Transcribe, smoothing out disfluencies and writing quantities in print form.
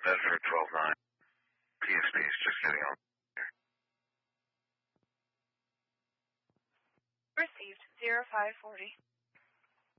Medford 12-9. PSP is just getting on here. Received 0540.